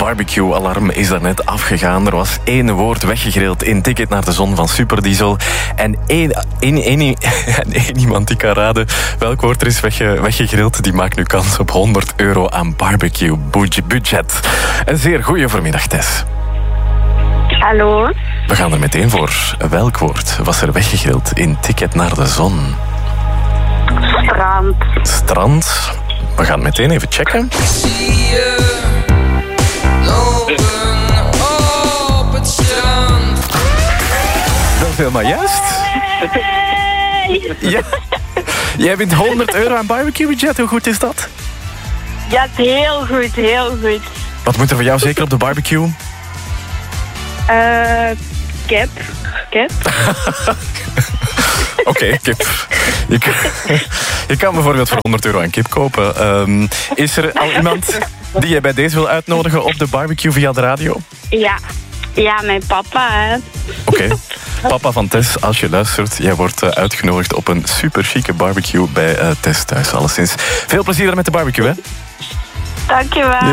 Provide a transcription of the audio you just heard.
barbecue-alarm is daarnet afgegaan. Er was 1 woord weggegrild in Ticket naar de Zon van Superdiesel. En één iemand die kan raden welk woord er is weggegrild, die maakt nu kans op €100 aan barbecue-budget. Een zeer goede voormiddag, Tess. Hallo. We gaan er meteen voor. Welk woord was er weggegrild in Ticket naar de Zon? Strand. Strand. We gaan meteen even checken. Zie je lopen op het strand. Dat is helemaal juist. Hey. Ja. Jij wint €100 aan barbecue-budget. Hoe goed is dat? Ja, heel goed, heel goed. Wat moet er voor jou zeker op de barbecue? Kip. Oké, kip. Je kan bijvoorbeeld voor €100 aan kip kopen. Is er al iemand die je bij deze wil uitnodigen op de barbecue via de radio? Ja, mijn papa, hè. Oké. Papa van Tess, als je luistert, jij wordt uitgenodigd op een super chique barbecue bij Tess thuis. Alleszins veel plezier met de barbecue, hè? Dankjewel.